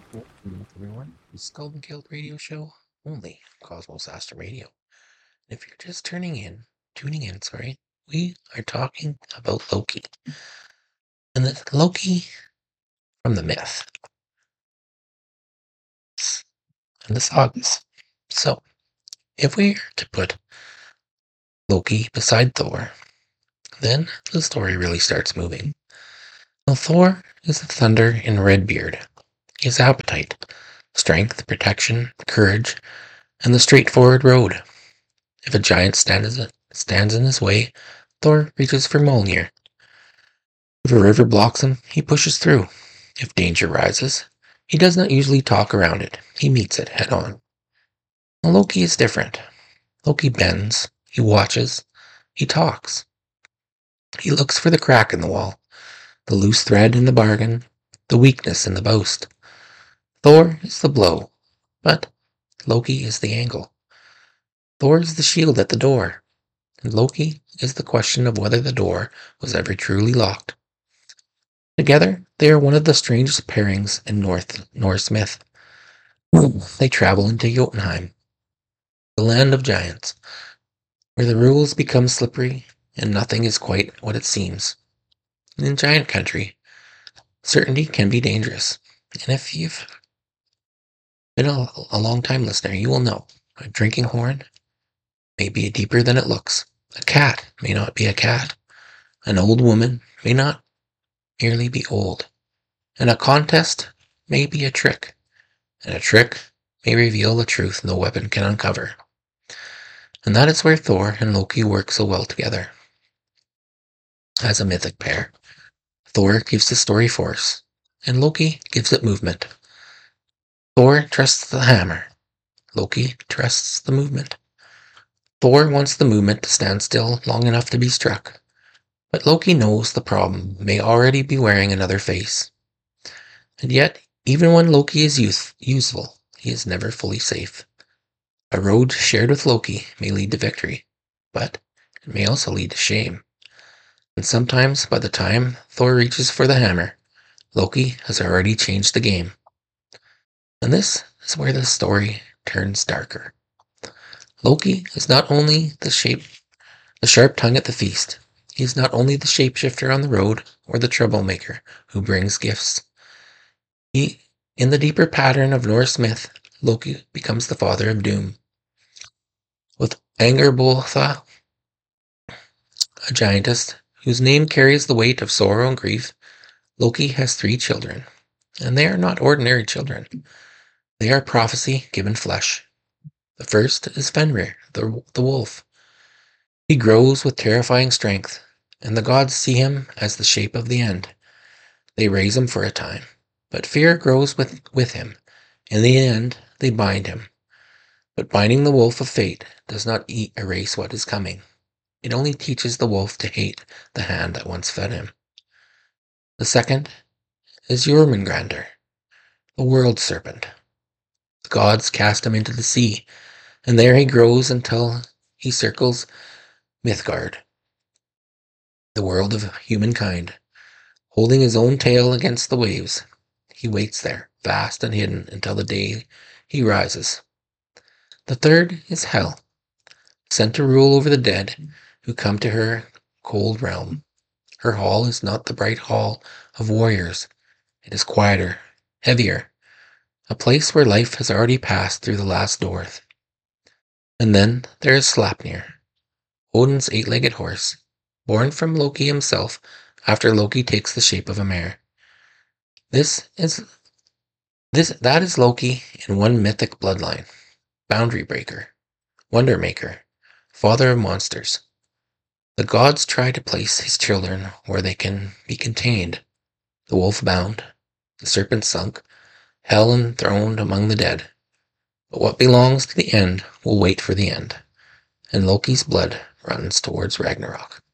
Welcome, everyone. The Skull and Guild radio show, only Cosmos Astro Radio. And if you're just tuning in, sorry, we are talking about Loki. And the Loki from the myth and the sagas. So, if we are to put Loki beside Thor, then the story really starts moving. Well, Thor is the thunder in Redbeard. His appetite, strength, protection, courage, and the straightforward road. If a giant stands in his way, Thor reaches for Mjolnir. If a river blocks him, he pushes through. If danger rises, he does not usually talk around it. He meets it head on. Now, Loki is different. Loki bends, he watches, he talks. He looks for the crack in the wall, the loose thread in the bargain, the weakness in the boast. Thor is the blow, but Loki is the angle. Thor is the shield at the door, and Loki is the question of whether the door was ever truly locked. Together, they are one of the strangest pairings in Norse myth. They travel into Jotunheim, the land of giants, where the rules become slippery and nothing is quite what it seems. In giant country, certainty can be dangerous, and if you've been a long time listener, you will know a drinking horn may be deeper than it looks. A cat may not be a cat. An old woman may not merely be old. And a contest may be a trick. And a trick may reveal the truth no weapon can uncover. And that is where Thor and Loki work so well together. As a mythic pair, Thor gives the story force, and Loki gives it movement. Thor trusts the hammer. Loki trusts the movement. Thor wants the movement to stand still long enough to be struck, but Loki knows the problem may already be wearing another face. And yet, even when Loki is useful, he is never fully safe. A road shared with Loki may lead to victory, but it may also lead to shame. And sometimes, by the time Thor reaches for the hammer, Loki has already changed the game. And this is where the story turns darker. Loki is not only the sharp tongue at the feast. He is not only the shapeshifter on the road or the troublemaker who brings gifts. In the deeper pattern of Norse myth, Loki becomes the father of doom. With Angrboda, a giantess whose name carries the weight of sorrow and grief, Loki has 3 children, and they are not ordinary children. They are prophecy given flesh. The first is Fenrir, the wolf. He grows with terrifying strength, and the gods see him as the shape of the end. They raise him for a time, but fear grows with him. In the end, they bind him. But binding the wolf of fate does not erase what is coming. It only teaches the wolf to hate the hand that once fed him. The second is Jormungandr, the world serpent. The gods cast him into the sea, and there he grows until he circles Midgard, the world of humankind. Holding his own tail against the waves, he waits there, vast and hidden, until the day he rises. The third is Hel, sent to rule over the dead who come to her cold realm. Her hall is not the bright hall of warriors. It is quieter, heavier, a place where life has already passed through the last doors. And then there is Sleipnir, Odin's 8-legged horse, born from Loki himself after Loki takes the shape of a mare. That is Loki in one mythic bloodline. Boundary breaker, wonder maker, father of monsters. The gods try to place his children where they can be contained. The wolf bound, the serpent sunk, Hel enthroned among the dead. But what belongs to the end will wait for the end, and Loki's blood runs towards Ragnarok.